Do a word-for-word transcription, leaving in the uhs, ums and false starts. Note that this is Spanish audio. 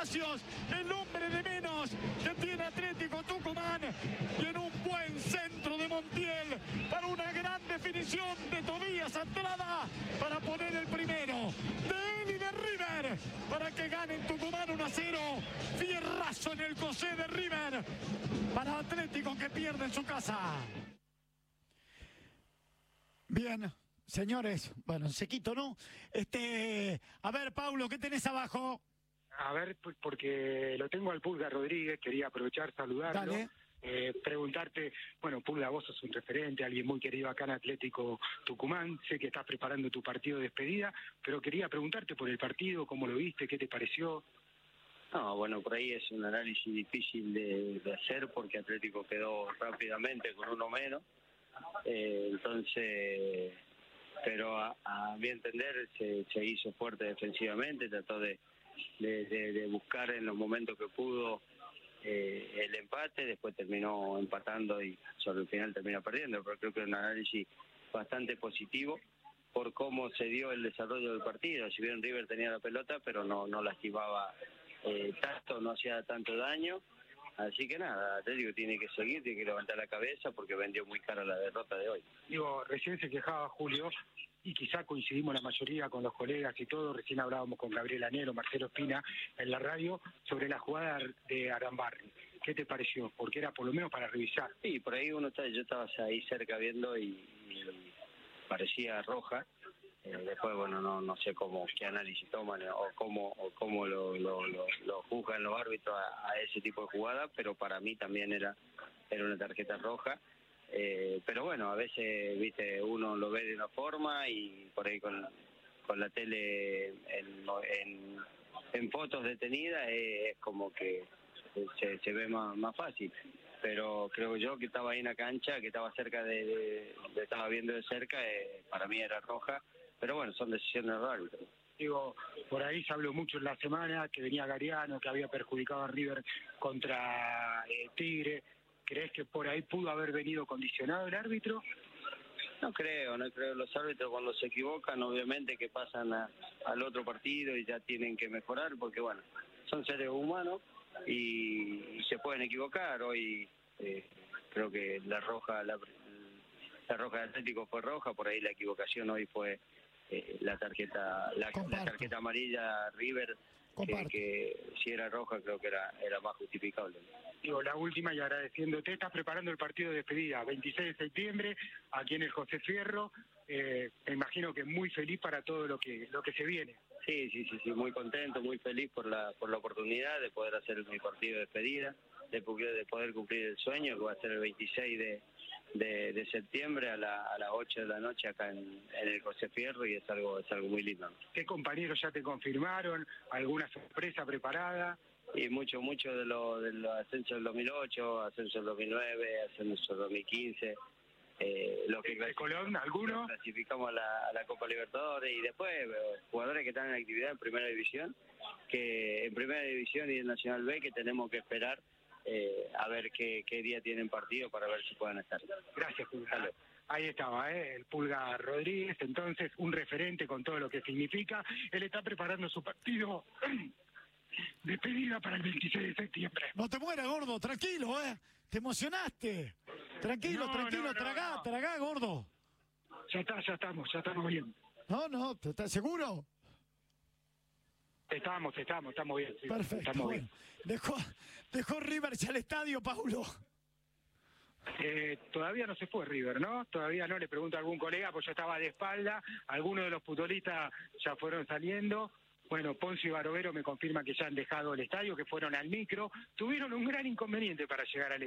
espacios, el hombre de menos que tiene Atlético Tucumán, y en un buen centro de Montiel para una gran definición de Tobías Andrada para poner el primero de él y de River para que ganen Tucumán uno a cero. Fierrazo en el cosé de River para Atlético, que pierde en su casa. Bien, señores, bueno, sequito, ¿no? Este, a ver, Paulo, ¿qué tenés abajo? A ver, porque lo tengo al Pulga Rodríguez, quería aprovechar, saludarlo. Dale. Eh, preguntarte, bueno, Pulga, vos sos un referente, alguien muy querido acá en Atlético Tucumán, sé que estás preparando tu partido de despedida, pero quería preguntarte por el partido, cómo lo viste, qué te pareció. No, bueno, por ahí es un análisis difícil de, de hacer porque Atlético quedó rápidamente con uno menos, eh, entonces, pero a, a mi entender se, se hizo fuerte defensivamente, trató de, de, de, de buscar en los momentos que pudo eh, el empate, después terminó empatando y sobre el final terminó perdiendo, pero creo que es un análisis bastante positivo por cómo se dio el desarrollo del partido. Si bien River tenía la pelota, pero no, no lastimaba eh, tanto, no hacía tanto daño, así que nada, Atlético tiene que seguir, tiene que levantar la cabeza porque vendió muy cara la derrota de hoy. Digo, recién se quejaba Julio, y quizá coincidimos la mayoría con los colegas y todo, recién hablábamos con Gabriel Anero, Marcelo Espina en la radio, sobre la jugada de Arambarri. ¿Qué te pareció? Porque era por lo menos para revisar. Sí, por ahí uno está, yo estaba ahí cerca viendo y, y parecía roja. Eh, después, bueno, no no sé cómo, qué análisis toman o cómo o cómo lo, lo, lo, lo juzgan los árbitros a, a ese tipo de jugada, pero para mí también era, era una tarjeta roja. Eh, pero bueno, a veces, viste, uno lo ve de una forma y por ahí con, con la tele en, en, en fotos detenidas eh, es como que se, se ve más, más fácil. Pero creo yo que estaba ahí en la cancha, que estaba cerca de, de, de estaba viendo de cerca, eh, para mí era roja, pero bueno, son decisiones de los árbitros. Digo, por ahí se habló mucho en la semana que venía Gariano, que había perjudicado a River contra eh, Tigre. ¿Crees que por ahí pudo haber venido condicionado el árbitro? No creo, no creo. Los árbitros cuando se equivocan, obviamente que pasan a, al otro partido y ya tienen que mejorar, porque bueno, son seres humanos y, y se pueden equivocar. Hoy eh, creo que la roja, la, la roja de Atlético fue roja, por ahí la equivocación hoy fue eh, la tarjeta, la, la tarjeta amarilla River. Que, que si era roja creo que era, era más justificable. Digo, la última y agradeciéndote, estás preparando el partido de despedida, veintiséis de septiembre, aquí en el José Fierro, eh, me imagino que muy feliz para todo lo que lo que se viene. Sí, sí, sí, sí, muy contento, muy feliz por la por la oportunidad de poder hacer mi partido de despedida, de, de poder cumplir el sueño, que va a ser el veintiséis de, de, de septiembre a, la, a las ocho de la noche acá en, en el José Fierro, y es algo, es algo muy lindo. ¿Qué compañeros ya te confirmaron? ¿Alguna sorpresa preparada? Y mucho, mucho de los de lo ascensos del dos mil ocho, ascensos del dos mil nueve, ascensos del dos mil quince. Eh, lo que ¿De Colón, alguno? Clasificamos a la, a la Copa Libertadores y después eh, jugadores que están en actividad en Primera División, que en Primera División y en Nacional B, que tenemos que esperar eh, a ver qué, qué día tienen partido para ver si pueden estar. Gracias, Pulga. Ahí estaba, ¿eh? El Pulga Rodríguez, entonces un referente con todo lo que significa. Él está preparando su partido despedida para el veintiséis de septiembre. No te mueras, gordo, tranquilo, ¿eh? Te emocionaste. Tranquilo, no, tranquilo, no, no, tragá, no. tragá, gordo. Ya está, ya estamos, ya estamos bien. No, no, ¿estás seguro? Estamos, estamos, estamos bien. Sí, perfecto, estamos bueno. Bien. Dejó, dejó River ya al estadio, Paulo. Eh, todavía no se fue River, ¿no? Todavía no, le pregunto a algún colega, pues yo estaba de espalda, algunos de los futbolistas ya fueron saliendo. Bueno, Poncio y Barovero me confirman que ya han dejado el estadio, que fueron al micro. Tuvieron un gran inconveniente para llegar al